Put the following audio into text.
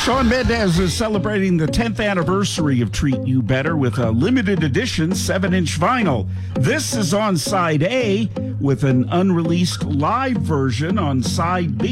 Shawn Mendes is celebrating the 10th anniversary of Treat You Better with a limited edition 7-inch vinyl. This is on side A with an unreleased live version on side B.